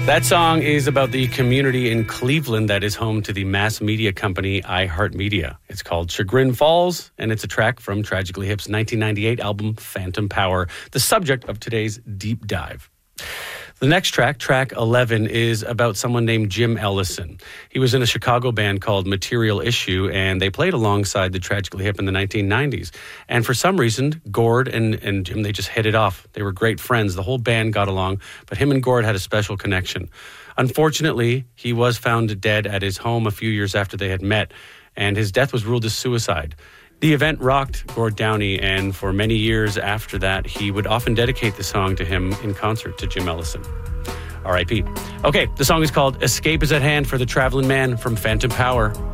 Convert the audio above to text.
That song is about the community in Cleveland that is home to the mass media company iHeartMedia. It's called Chagrin Falls, and it's a track from Tragically Hip's 1998 album Phantom Power, the subject of today's deep dive. The next track, track 11, is about someone named Jim Ellison. He was in a Chicago band called Material Issue, and they played alongside the Tragically Hip in the 1990s. And for some reason, Gord and Jim, they just hit it off. They were great friends. The whole band got along, but him and Gord had a special connection. Unfortunately, he was found dead at his home a few years after they had met, and his death was ruled as suicide. The event rocked Gord Downie, and for many years after that, he would often dedicate the song to him in concert to Jim Ellison. R.I.P. Okay, the song is called Escape is at Hand for the Traveling Man from Phantom Power.